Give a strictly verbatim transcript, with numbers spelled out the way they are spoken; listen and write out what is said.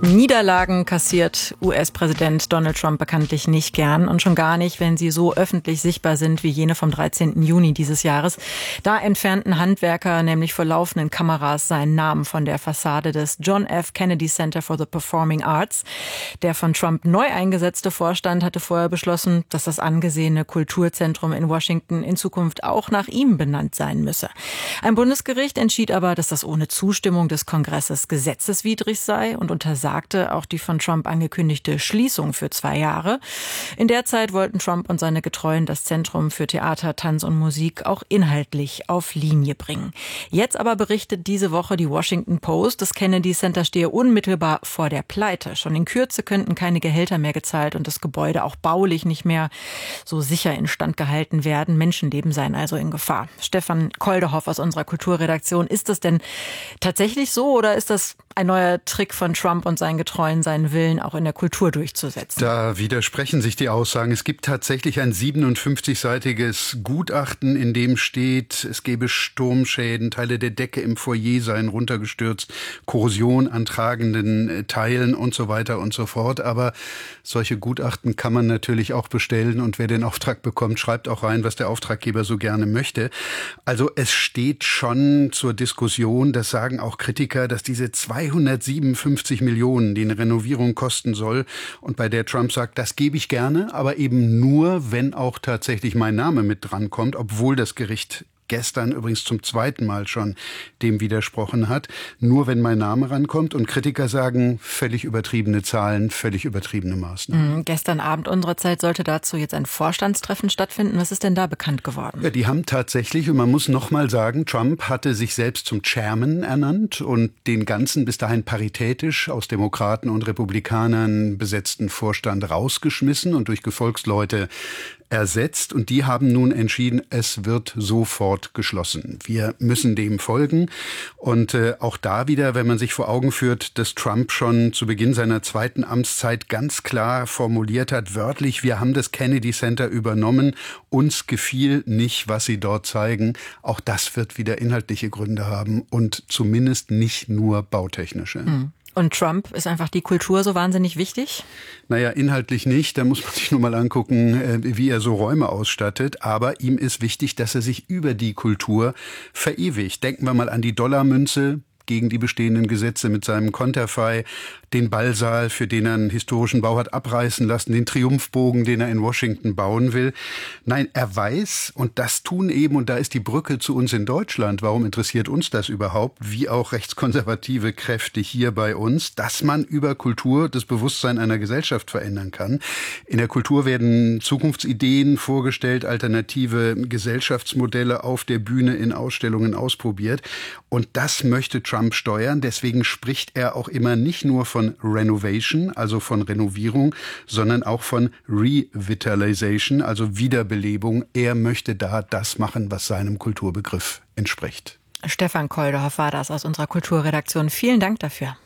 Niederlagen kassiert U S-Präsident Donald Trump bekanntlich nicht gern und schon gar nicht, wenn sie so öffentlich sichtbar sind wie jene vom dreizehnten Juni dieses Jahres. Da entfernten Handwerker nämlich vor laufenden Kameras seinen Namen von der Fassade des John F. Kennedy Center for the Performing Arts. Der von Trump neu eingesetzte Vorstand hatte vorher beschlossen, dass das angesehene Kulturzentrum in Washington in Zukunft auch nach ihm benannt sein müsse. Ein Bundesgericht entschied aber, dass das ohne Zustimmung des Kongresses gesetzeswidrig sei und untersagte auch die von Trump angekündigte Schließung für zwei Jahre. In der Zeit wollten Trump und seine Getreuen das Zentrum für Theater, Tanz und Musik auch inhaltlich auf Linie bringen. Jetzt aber berichtet diese Woche die Washington Post, das Kennedy Center stehe unmittelbar vor der Pleite. Schon in Kürze könnten keine Gehälter mehr gezahlt und das Gebäude auch baulich nicht mehr so sicher instand gehalten werden. Menschenleben seien also in Gefahr. Stefan Koldehoff aus unserer Kulturredaktion, ist das denn tatsächlich so oder ist das ein neuer Trick von Trump und seinen Getreuen, seinen Willen auch in der Kultur durchzusetzen? Da widersprechen sich die Aussagen. Es gibt tatsächlich ein siebenundfünfzig-seitiges Gutachten, in dem steht, es gebe Sturmschäden, Teile der Decke im Foyer seien runtergestürzt, Korrosion an tragenden Teilen und so weiter und so fort. Aber solche Gutachten kann man natürlich auch bestellen und wer den Auftrag bekommt, schreibt auch rein, was der Auftraggeber so gerne möchte. Also es steht schon zur Diskussion, das sagen auch Kritiker, dass diese zweihundertsiebenundfünfzig Millionen, die eine Renovierung kosten soll und bei der Trump sagt, das gebe ich gerne, aber eben nur, wenn auch tatsächlich mein Name mit drankommt, obwohl das Gericht gestern übrigens zum zweiten Mal schon dem widersprochen hat, nur wenn mein Name rankommt. Und Kritiker sagen, völlig übertriebene Zahlen, völlig übertriebene Maßnahmen. Mhm, gestern Abend unserer Zeit sollte dazu jetzt ein Vorstandstreffen stattfinden. Was ist denn da bekannt geworden? Ja, die haben tatsächlich, und man muss noch mal sagen, Trump hatte sich selbst zum Chairman ernannt und den ganzen bis dahin paritätisch aus Demokraten und Republikanern besetzten Vorstand rausgeschmissen und durch Gefolgsleute ersetzt. Und die haben nun entschieden, es wird sofort geschlossen. Wir müssen dem folgen. Und äh, auch da wieder, wenn man sich vor Augen führt, dass Trump schon zu Beginn seiner zweiten Amtszeit ganz klar formuliert hat, wörtlich, wir haben das Kennedy Center übernommen, uns gefiel nicht, was sie dort zeigen. Auch das wird wieder inhaltliche Gründe haben und zumindest nicht nur bautechnische. Mhm. Und Trump, ist einfach die Kultur so wahnsinnig wichtig? Naja, inhaltlich nicht. Da muss man sich nur mal angucken, wie er so Räume ausstattet. Aber ihm ist wichtig, dass er sich über die Kultur verewigt. Denken wir mal an die Dollarmünze gegen die bestehenden Gesetze mit seinem Konterfei, den Ballsaal, für den er einen historischen Bau hat abreißen lassen, den Triumphbogen, den er in Washington bauen will. Nein, er weiß, und das tun eben, und da ist die Brücke zu uns in Deutschland, warum interessiert uns das überhaupt, wie auch rechtskonservative Kräfte hier bei uns, dass man über Kultur das Bewusstsein einer Gesellschaft verändern kann. In der Kultur werden Zukunftsideen vorgestellt, alternative Gesellschaftsmodelle auf der Bühne in Ausstellungen ausprobiert. Und das möchte Trump steuern. Deswegen spricht er auch immer nicht nur von Renovation, also von Renovierung, sondern auch von Revitalization, also Wiederbelebung. Er möchte da das machen, was seinem Kulturbegriff entspricht. Stefan Koldehoff war das aus unserer Kulturredaktion. Vielen Dank dafür.